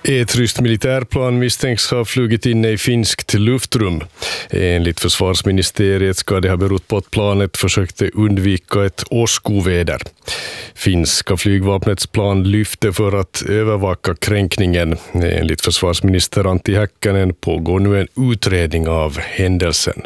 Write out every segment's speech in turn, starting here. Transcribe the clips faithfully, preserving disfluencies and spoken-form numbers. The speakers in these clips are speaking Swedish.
Ett ryskt militärplan misstänks ha flugit in i finskt luftrum. Enligt försvarsministeriet ska det ha berott på att planet försökte undvika ett åskoväder. Finska flygvapnets plan lyfte för att övervaka kränkningen. Enligt försvarsminister Antti Häkkänen pågår nu en utredning av händelsen.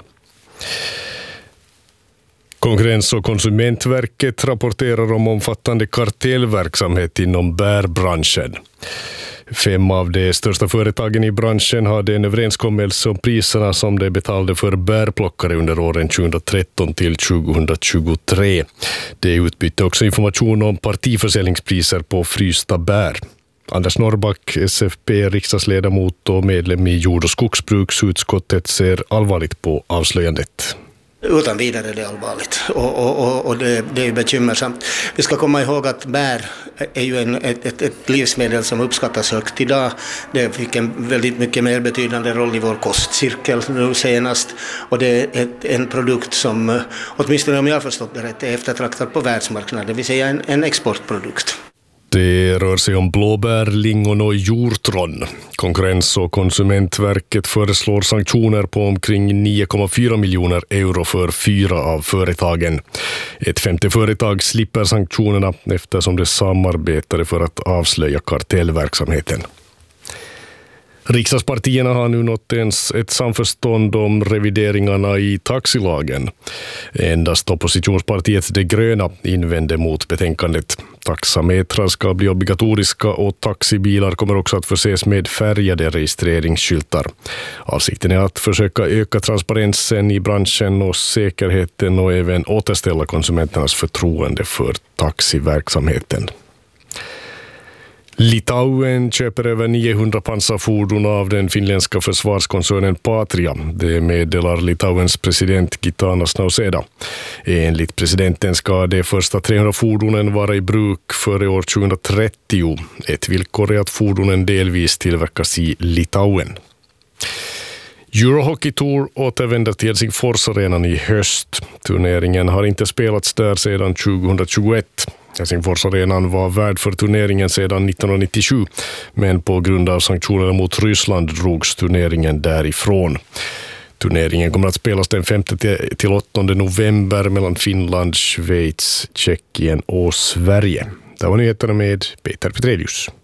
Konkurrens- och konsumentverket rapporterar om omfattande kartellverksamhet inom bärbranschen. Fem av de största företagen i branschen hade en överenskommelse om priserna som de betalade för bärplockare under åren tjugohundratretton till tjugohundratjugotre. Det utbytte också information om partiförsäljningspriser på frysta bär. Anders Norrback, S F P-riksdagsledamot och medlem i jord- och skogsbruksutskottet, ser allvarligt på avslöjandet. Utan vidare är det allvarligt och, och, och, och det, det är ju bekymmersamt. Vi ska komma ihåg att bär är ju en, ett, ett, ett livsmedel som uppskattas högt idag. Det fick en väldigt mycket mer betydande roll i vår kostcirkel nu senast. Och det är ett, en produkt som, åtminstone om jag har förstått det rätt, är eftertraktad på världsmarknaden. Det vill säga en, en exportprodukt. Det rör sig om blåbär, lingon och hjortron. Konkurrens- och konsumentverket föreslår sanktioner på omkring nio komma fyra miljoner euro för fyra av företagen. Ett femte företag slipper sanktionerna eftersom det samarbetade för att avslöja kartellverksamheten. Riksdagspartierna har nu nått ens ett samförstånd om revideringarna i taxilagen. Endast oppositionspartiet De gröna invände mot betänkandet. Taxametrar ska bli obligatoriska och taxibilar kommer också att förses med färgade registreringsskyltar. Avsikten är att försöka öka transparensen i branschen och säkerheten och även återställa konsumenternas förtroende för taxiverksamheten. Litauen köper över niohundra pansarfordon av den finländska försvarskoncernen Patria. Det meddelar Litauens president Gitanas Nausėda. Enligt presidenten ska de första trehundra fordonen vara i bruk före år tjugohundratrettio. Ett villkor är att fordonen delvis tillverkas i Litauen. Eurohockey Tour återvänder till Helsingforsarenan i höst. Turneringen har inte spelats där sedan tjugohundratjugoett. Helsingforsarenan var värd för turneringen sedan nittonhundranittiosju, men på grund av sanktionerna mot Ryssland drogs turneringen därifrån. Turneringen kommer att spelas den femte till åttonde november mellan Finland, Schweiz, Tjeckien och Sverige. Det var nyheterna med Peter Petrelius.